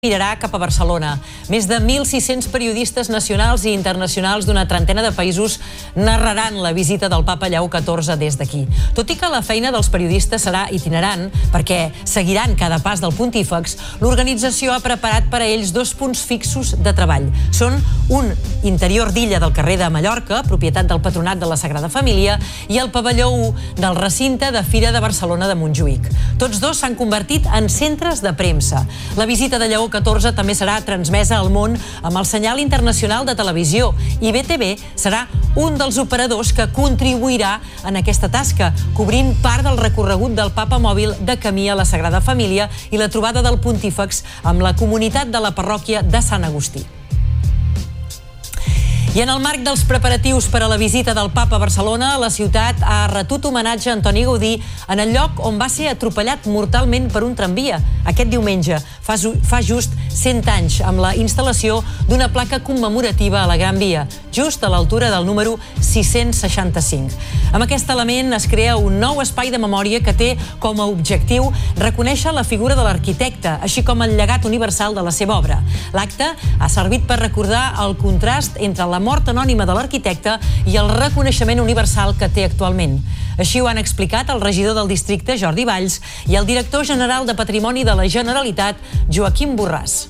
mirarà cap a Barcelona. Més de 1.600 periodistes nacionals i internacionals d'una trentena de països narraran la visita del papa Lleó XIV des d'aquí. Tot i que la feina dels periodistes serà itinerant, perquè seguiran cada pas del pontífex, l'organització ha preparat per a ells 2 punts fixos de treball. Són un interior d'illa del carrer de Mallorca, propietat del Patronat de la Sagrada Família, i el pavelló 1 del recinte de Fira de Barcelona de Montjuïc. Tots dos s'han convertit en centres de premsa. La visita de Lleó XIV també serà transmesa al món amb el senyal internacional de televisió i BTV serà un dels operadors que contribuirà en aquesta tasca, cobrint part del recorregut del Papa Mòbil de camí a la Sagrada Família i la trobada del pontífex amb la comunitat de la parròquia de Sant Agustí. I en el marc dels preparatius per a la visita del papa a Barcelona, la ciutat ha retut homenatge a Antoni Gaudí en el lloc on va ser atropellat mortalment per un tramvia aquest diumenge, fa just 100 anys, amb la instal·lació d'una placa commemorativa a la Gran Via, just a l'altura del número 665. Amb aquest element es crea un nou espai de memòria que té com a objectiu reconèixer la figura de l'arquitecte, així com el llegat universal de la seva obra. L'acte ha servit per recordar el contrast entre la mort anònima de l'arquitecte i el reconeixement universal que té actualment. Així ho han explicat el regidor del districte, Jordi Valls, i el director general de Patrimoni de la Generalitat, Joaquim Borràs.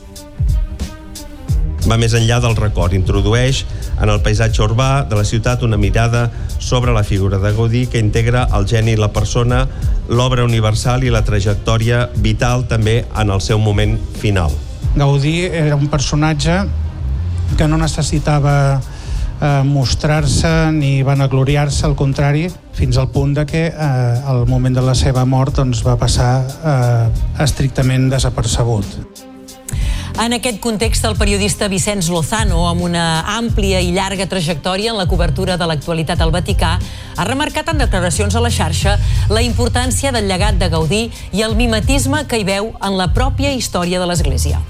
Va més enllà del record, introdueix en el paisatge urbà de la ciutat una mirada sobre la figura de Gaudí que integra el geni i la persona, l'obra universal i la trajectòria vital també en el seu moment final. Gaudí era un personatge que no necessitava mostrar-se ni vanagloriar-se, al contrari, fins al punt de que al moment de la seva mort va passar estrictament desapercebut. En aquest context, el periodista Vicenç Lozano, amb una àmplia i llarga trajectòria en la cobertura de l'actualitat al Vaticà, ha remarcat en declaracions a la xarxa la importància del llegat de Gaudí i el mimetisme que hi veu en la pròpia història de l'Església.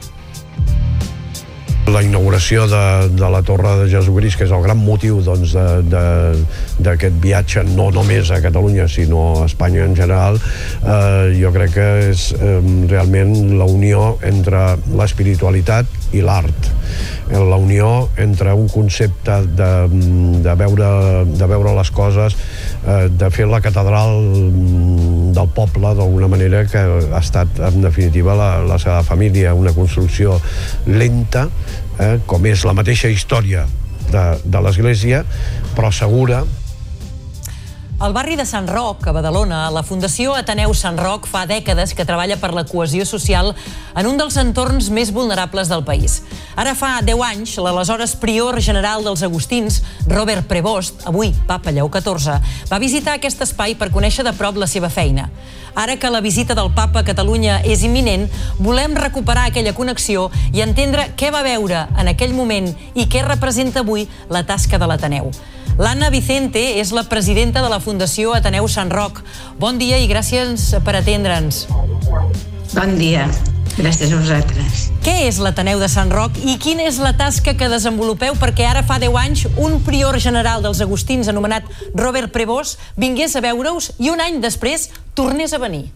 La inauguració de la Torre de Jesucrist, que és el gran motiu d'aquest viatge, no només a Catalunya, sinó a Espanya en general, jo crec que és realment la unió entre l'espiritualitat i l'art. La unió entre un concepte de veure les coses, de fer la catedral del poble, d'alguna manera, que ha estat, en definitiva, la Sagrada Família, una construcció lenta, com és la mateixa història de l'Església, però segura. Al barri de Sant Roc, a Badalona, la Fundació Ateneu Sant Roc fa dècades que treballa per la cohesió social en un dels entorns més vulnerables del país. Ara fa 10 anys, l'aleshores prior general dels Agustins, Robert Prevost, avui papa Lleó XIV, va visitar aquest espai per conèixer de prop la seva feina. Ara que la visita del papa a Catalunya és imminent, volem recuperar aquella connexió i entendre què va veure en aquell moment i què representa avui la tasca de l'Ateneu. L'Anna Vicente és la presidenta de la Fundació Ateneu Sant Roc. Bon dia i gràcies per atendre'ns. Bon dia. Gràcies a vosaltres. Què és l'Ateneu de Sant Roc i quina és la tasca que desenvolupeu perquè ara fa 10 anys un prior general dels Agustins anomenat Robert Prevost vingués a veure-us i un any després tornés a venir?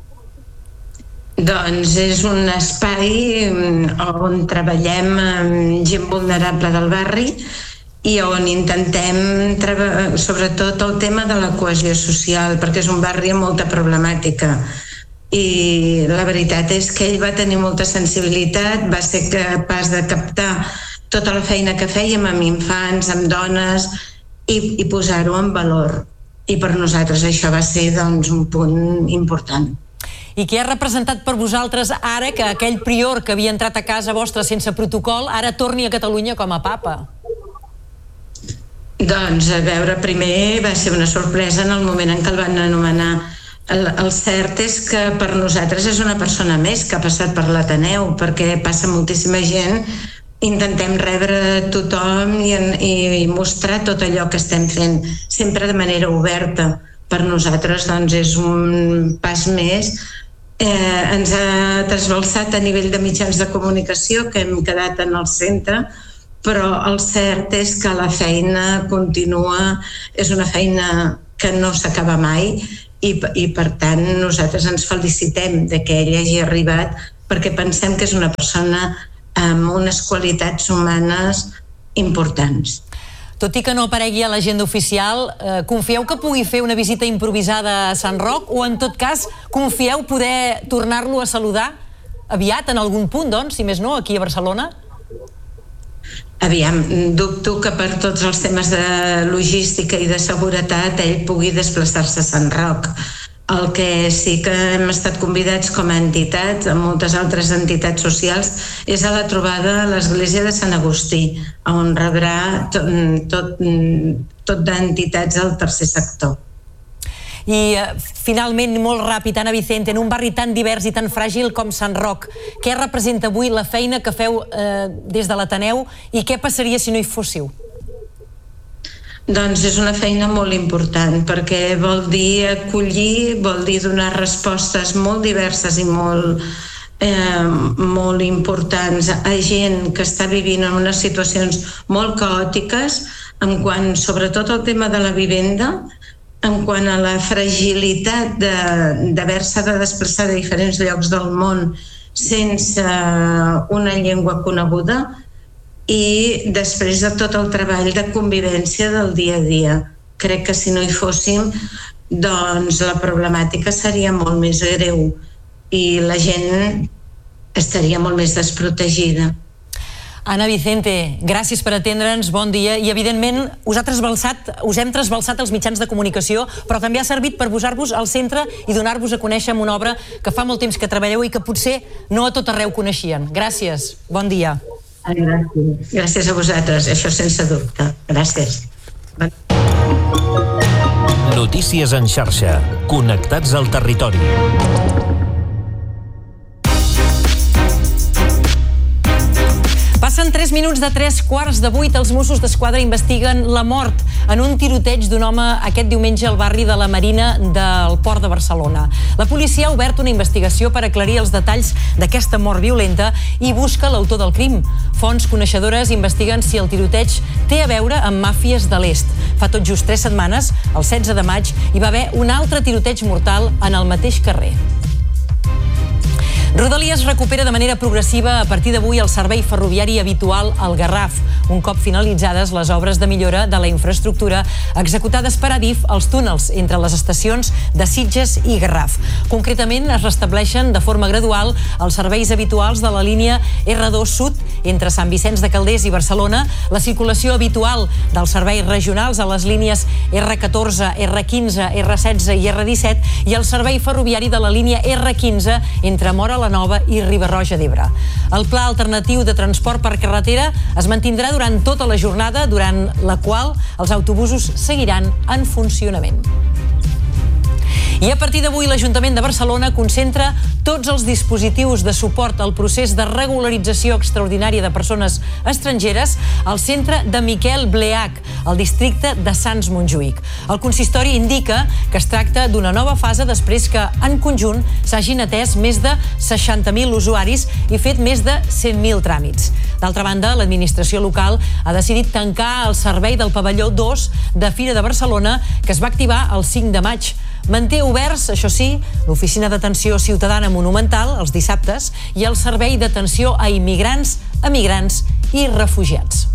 Doncs és un espai on treballem amb gent vulnerable del barri i on intentem sobretot el tema de la cohesió social, perquè és un barri amb molta problemàtica. I la veritat és que ell va tenir molta sensibilitat, va ser capaç de captar tota la feina que fèiem amb infants, amb dones, i posar-ho en valor. I per nosaltres això va ser un punt important. I què ha representat per vosaltres ara que aquell prior que havia entrat a casa vostra sense protocol ara torni a Catalunya com a papa? Doncs, a veure, primer va ser una sorpresa en el moment en què el van anomenar. El cert és que per nosaltres és una persona més que ha passat per l'Ateneu, perquè passa moltíssima gent. Intentem rebre tothom i mostrar tot allò que estem fent, sempre de manera oberta. Per nosaltres és un pas més. Ens ha trasbalsat a nivell de mitjans de comunicació, que hem quedat en el centre, però el cert és que la feina continua, és una feina que no s'acaba mai i per tant nosaltres ens felicitem de que ell hagi arribat perquè pensem que és una persona amb unes qualitats humanes importants. Tot i que no aparegui a l'agenda oficial, confieu que pugui fer una visita improvisada a Sant Roc o, en tot cas, confieu poder tornar-lo a saludar aviat en algun punt, doncs, si més no, aquí a Barcelona? Aviam, dubto que per tots els temes de logística i de seguretat ell pugui desplaçar-se a Sant Roc. El que sí que hem estat convidats com a entitat, amb moltes altres entitats socials, és a la trobada a l'església de Sant Agustí, on rebrà tot d'entitats del tercer sector. I finalment, molt ràpid, Ana Vicente, en un barri tan divers i tan fràgil com Sant Roc, què representa avui la feina que feu des de l'Ateneu i què passaria si no hi fóssiu? Doncs és una feina molt important perquè vol dir acollir, vol dir donar respostes molt diverses i molt importants a gent que està vivint en unes situacions molt caòtiques, en quant sobretot al tema de la vivenda, en quant a la fragilitat d'haver-se de desplaçar de diferents llocs del món sense una llengua coneguda, i després de tot el treball de convivència del dia a dia. Crec que si no hi fóssim, doncs la problemàtica seria molt més greu i la gent estaria molt més desprotegida. Ana Vicente, gràcies per atendre'ns, bon dia, i evidentment us hem trasbalsat els mitjans de comunicació, però també ha servit per posar-vos al centre i donar-vos a conèixer amb una obra que fa molt temps que treballeu i que potser no a tot arreu coneixien. Gràcies, bon dia. Gràcies a vosaltres, això sense dubte. Gràcies. Notícies en xarxa. Connectats al territori. Passen 3 minuts de 7:45. Els Mossos d'Esquadra investiguen la mort en un tiroteig d'un home aquest diumenge al barri de la Marina del Port de Barcelona. La policia ha obert una investigació per aclarir els detalls d'aquesta mort violenta i busca l'autor del crim. Fonts coneixedores investiguen si el tiroteig té a veure amb màfies de l'est. Fa tot just 3 setmanes, el 16 de maig, hi va haver un altre tiroteig mortal en el mateix carrer. Rodalies recupera de manera progressiva a partir d'avui el servei ferroviari habitual al Garraf, un cop finalitzades les obres de millora de la infraestructura executades per Adif als túnels entre les estacions de Sitges i Garraf. Concretament, es restableixen de forma gradual els serveis habituals de la línia R2 Sud entre Sant Vicenç de Calders i Barcelona, la circulació habitual dels serveis regionals a les línies R14, R15, R16 i R17 i el servei ferroviari de la línia R15 entre Móra la Nova i Riba-roja d'Ebre. El pla alternatiu de transport per carretera es mantindrà durant tota la jornada, durant la qual els autobusos seguiran en funcionament. I a partir d'avui l'Ajuntament de Barcelona concentra tots els dispositius de suport al procés de regularització extraordinària de persones estrangeres al centre de Miquel Bleach, al districte de Sants Montjuïc. El consistori indica que es tracta d'una nova fase després que, en conjunt, s'hagin atès més de 60.000 usuaris i fet més de 100.000 tràmits. D'altra banda, l'administració local ha decidit tancar el servei del pavelló 2 de Fira de Barcelona, que es va activar el 5 de maig. Manté oberts, això sí, l'Oficina d'Atenció Ciutadana Monumental els dissabtes i el Servei d'Atenció a Immigrants, Emigrants i Refugiats.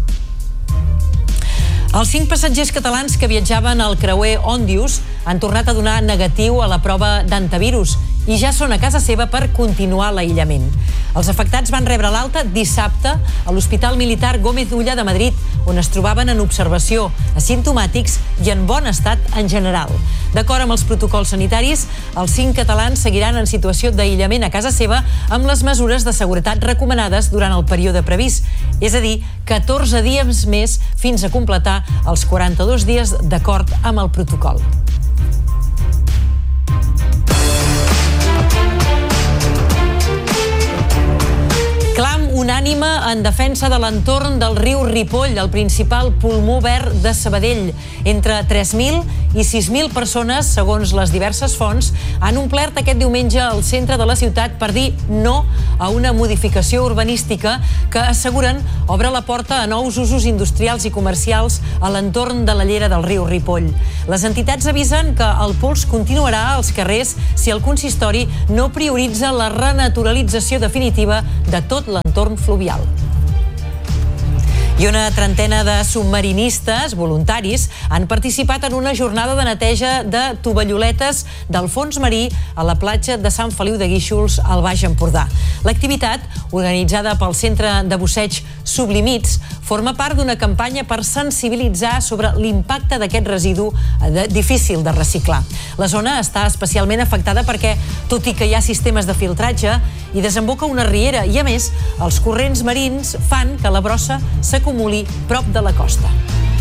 Els 5 passatgers catalans que viatjaven al creuer Òndius han tornat a donar negatiu a la prova d'antivirus i ja són a casa seva per continuar l'aïllament. Els afectats van rebre l'alta dissabte a l'Hospital Militar Gómez Ulla de Madrid, on es trobaven en observació, asimptomàtics i en bon estat en general. D'acord amb els protocols sanitaris, els 5 catalans seguiran en situació d'aïllament a casa seva amb les mesures de seguretat recomanades durant el període previst, és a dir, 14 dies més fins a completar els 42 dies d'acord amb el protocol. Clam unànime Ànima en defensa de l'entorn del riu Ripoll, el principal pulmó verd de Sabadell. Entre 3.000 i 6.000 persones, segons les diverses fonts, han omplert aquest diumenge al centre de la ciutat per dir no a una modificació urbanística que asseguren obre la porta a nous usos industrials i comercials a l'entorn de la llera del riu Ripoll. Les entitats avisen que el pols continuarà als carrers si el consistori no prioritza la renaturalització definitiva de tot l'entorn fluvial. I una trentena de submarinistes voluntaris han participat en una jornada de neteja de tovalloletes del fons marí a la platja de Sant Feliu de Guíxols, al Baix Empordà. L'activitat, organitzada pel Centre de Busseig Sublimits, forma part d'una campanya per sensibilitzar sobre l'impacte d'aquest residu difícil de reciclar. La zona està especialment afectada perquè, tot i que hi ha sistemes de filtratge, hi desemboca una riera i, a més, els corrents marins fan que la brossa s'acumuli prop de la costa.